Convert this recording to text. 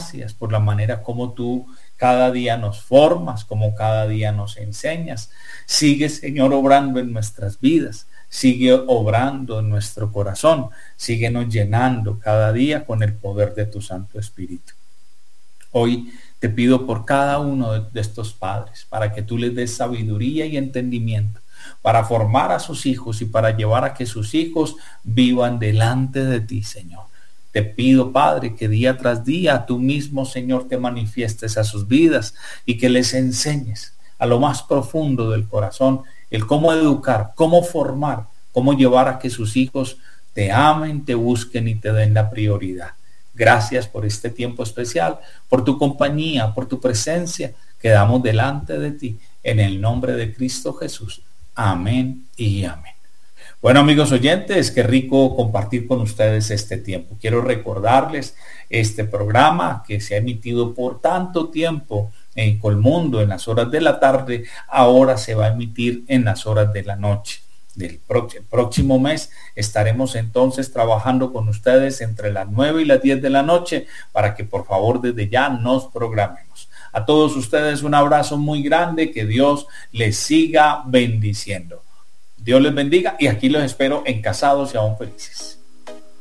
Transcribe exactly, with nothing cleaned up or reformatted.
gracias por la manera como tú cada día nos formas, como cada día nos enseñas. Sigue, Señor, obrando en nuestras vidas. Sigue obrando en nuestro corazón. Síguenos llenando cada día con el poder de tu Santo Espíritu. Hoy te pido por cada uno de, de estos padres, para que tú les des sabiduría y entendimiento, para formar a sus hijos y para llevar a que sus hijos vivan delante de ti, Señor. Te pido, Padre, que día tras día tú mismo, Señor, te manifiestes a sus vidas y que les enseñes a lo más profundo del corazón el cómo educar, cómo formar, cómo llevar a que sus hijos te amen, te busquen y te den la prioridad. Gracias por este tiempo especial, por tu compañía, por tu presencia. Quedamos delante de ti en el nombre de Cristo Jesús. Amén y amén. Bueno, amigos oyentes, qué rico compartir con ustedes este tiempo. Quiero recordarles este programa que se ha emitido por tanto tiempo en Colmundo en las horas de la tarde, ahora se va a emitir en las horas de la noche. Del próximo mes estaremos entonces trabajando con ustedes entre las nueve y las diez de la noche para que por favor desde ya nos programemos. A todos ustedes un abrazo muy grande, que Dios les siga bendiciendo. Dios les bendiga y aquí los espero en Casados y Aún Felices.